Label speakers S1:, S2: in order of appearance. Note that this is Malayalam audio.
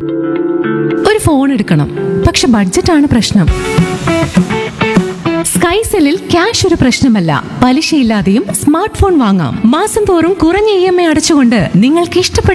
S1: ഒരു ഫോൺ എടുക്കണം, പക്ഷെ ബഡ്ജറ്റാണ് പ്രശ്നം. സ്കൈസെല്ലിൽ ക്യാഷ് ഒരു പ്രശ്നമല്ല. പലിശയില്ലാതെയും സ്മാർട്ട് ഫോൺ വാങ്ങാം. മാസം തോറും കുറഞ്ഞ EMI അടച്ചുകൊണ്ട് നിങ്ങൾക്ക് ഇഷ്ടപ്പെട്ട